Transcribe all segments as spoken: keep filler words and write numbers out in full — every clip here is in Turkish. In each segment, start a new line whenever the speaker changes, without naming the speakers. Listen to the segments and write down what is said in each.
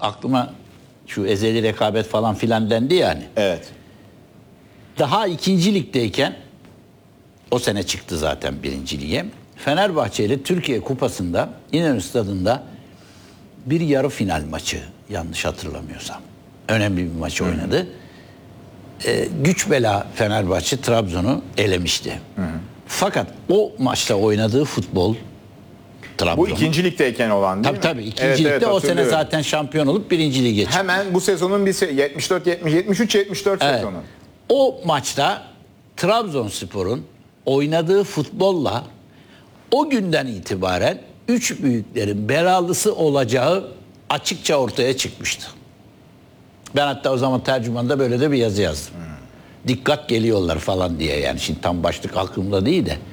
aklıma şu ezeli rekabet falan filan dendi yani.
Evet.
Daha ikinci ligdeyken o sene çıktı zaten birinci lige. Fenerbahçe ile Türkiye Kupası'nda İnönü Stadı'nda bir yarı final maçı yanlış hatırlamıyorsam. Önemli bir maç oynadı. Ee, güç bela Fenerbahçe Trabzon'u elemişti. Hı hı. Fakat o maçta oynadığı futbol Trabzon.
Bu ikinci ligdeyken olan değil
tabii,
mi?
Tabii tabii.
Evet,
İkinci
evet,
ligde o sene zaten şampiyon olup birinci lige çıktı.
Hemen bu sezonun bir se- yetmiş dört yetmiş yetmiş üç yetmiş dört
evet.
sezonu.
O maçta Trabzonspor'un oynadığı futbolla o günden itibaren üç büyüklerin belalısı olacağı açıkça ortaya çıkmıştı. Ben hatta o zaman tercümanda böyle de bir yazı yazdım. Hmm. Dikkat geliyorlar falan diye, yani şimdi tam başlık aklımda değil de.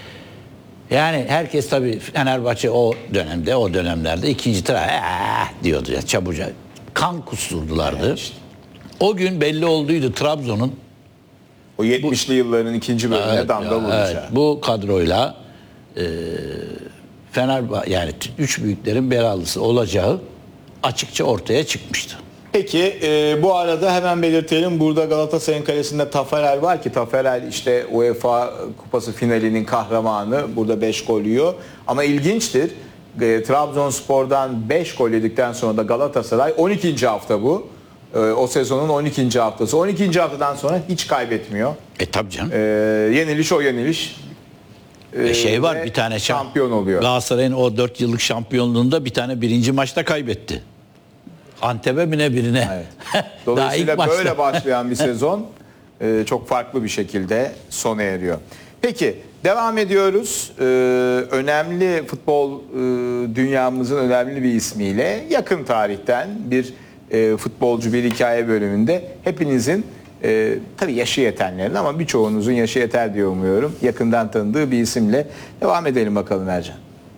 Yani herkes tabii Fenerbahçe o dönemde, o dönemlerde ikinci tıra ee, diyordu ya çabucak. Kan kusturdulardı. Evet işte. O gün belli olduydu Trabzon'un
o yetmişli yılların ikinci bölümüne evet, damga vuracağı. Evet,
bu kadroyla e, Fenerbahçe yani üç büyüklerin belalısı olacağı açıkça ortaya çıkmıştı.
Peki e, bu arada hemen belirtelim, burada Galatasaray'ın kalesinde Taferel var ki Taferel işte UEFA Kupası finalinin kahramanı, burada beş gol yiyor. Ama ilginçtir, e, Trabzonspor'dan beş gol yedikten sonra da Galatasaray on ikinci hafta bu. E, o sezonun on ikinci haftası. on ikinci haftadan sonra hiç kaybetmiyor.
E tabii canım.
E, yeniliş o yeniliş.
E, şey var bir tane
şampiyon oluyor.
Galatasaray'ın o dört yıllık şampiyonluğunda bir tane birinci maçta kaybetti. Antep'e bine birine.
Evet. Dolayısıyla böyle başlayan bir sezon e, çok farklı bir şekilde sona eriyor. Peki devam ediyoruz. Ee, önemli futbol e, dünyamızın önemli bir ismiyle yakın tarihten bir e, futbolcu bir hikaye bölümünde hepinizin e, tabii yaşı yetenlerin ama birçoğunuzun yaşı yeter diye umuyorum. Yakından tanıdığı bir isimle devam edelim bakalım Ercan.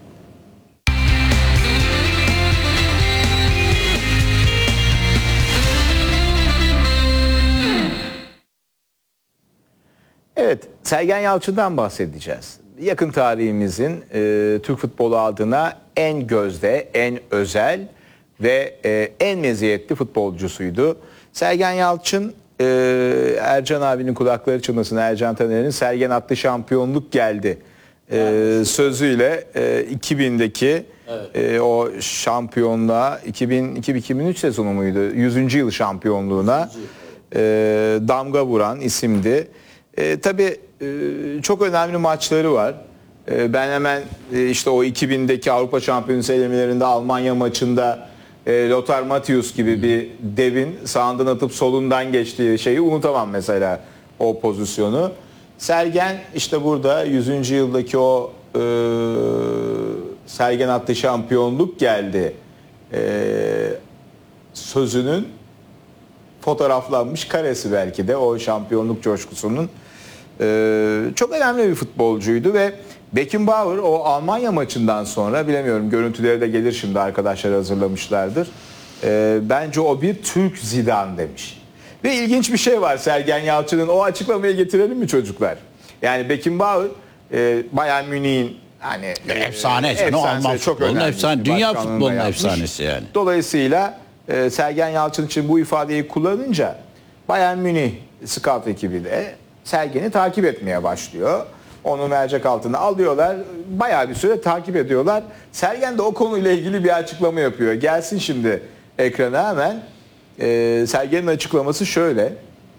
Evet, Sergen Yalçın'dan bahsedeceğiz. Yakın tarihimizin e, Türk futbolu adına en gözde, en özel ve e, en meziyetli futbolcusuydu. Sergen Yalçın, e, Ercan abinin kulakları çınlasın, Ercan Taner'in Sergen attı şampiyonluk geldi e, evet. sözüyle e, iki bindeki evet. e, o şampiyonluğa, iki bin iki iki bin üç sezonu muydu? yüzüncü yıl şampiyonluğuna e, damga vuran isimdi. E, tabii e, çok önemli maçları var. E, ben hemen e, işte o iki bindeki Avrupa Şampiyonası elemelerinde Almanya maçında e, Lothar Matthäus gibi bir devin sağından atıp solundan geçtiği şeyi unutamam mesela, o pozisyonu. Sergen işte burada yüzüncü yıldaki o e, Sergen attı şampiyonluk geldi e, sözünün fotoğraflanmış karesi belki de o şampiyonluk coşkusunun. Ee, çok önemli bir futbolcuydu ve Beckenbauer o Almanya maçından sonra, bilemiyorum görüntüleri de gelir şimdi, arkadaşlar hazırlamışlardır. Ee, bence o bir Türk Zidane demiş. Ve ilginç bir şey var Sergen Yalçın'ın, o açıklamayı getirelim mi çocuklar? Yani Beckenbauer e, Bayern Münih'in hani
e, efsane canım, Alman futbolunun efsane, dünya futbolunun efsanesi yani.
Dolayısıyla e, Sergen Yalçın için bu ifadeyi kullanınca Bayern Münih scout ekibi de Sergen'i takip etmeye başlıyor. Onu mercek altına alıyorlar. Bayağı bir süre takip ediyorlar. Sergen de o konuyla ilgili bir açıklama yapıyor. Gelsin şimdi ekrana hemen. Ee, Sergen'in açıklaması şöyle.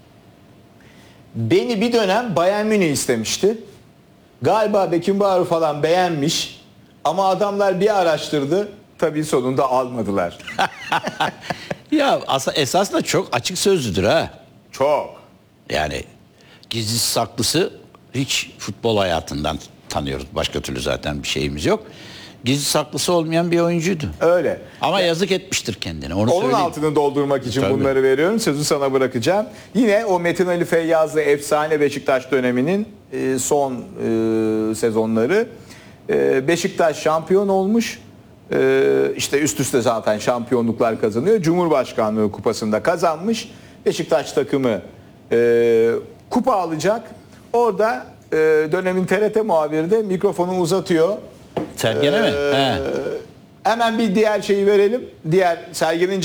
Beni bir dönem Bayern Münih istemişti. Galiba Beckenbauer falan beğenmiş. Ama adamlar bir araştırdı. Tabii sonunda almadılar.
Ya esasında çok açık sözlüdür ha.
Çok.
Yani gizlisi saklısı hiç futbol hayatından tanıyoruz. Başka türlü zaten bir şeyimiz yok. Gizli saklısı olmayan bir oyuncuydu.
Öyle.
Ama ya, yazık etmiştir kendine. Onu
onun
söyleyeyim.
altını doldurmak için
Tabii.
bunları veriyorum. Sözü sana bırakacağım. Yine o Metin Ali Feyyazlı efsane Beşiktaş döneminin son sezonları. Beşiktaş şampiyon olmuş. İşte üst üste zaten şampiyonluklar kazanıyor. Cumhurbaşkanlığı kupasında kazanmış. Beşiktaş takımı kupa alacak. Orada dönemin T R T muhabiri de mikrofonu uzatıyor.
Sergen'e mi? He.
Hemen bir diğer şeyi verelim. Diğer Sergen'in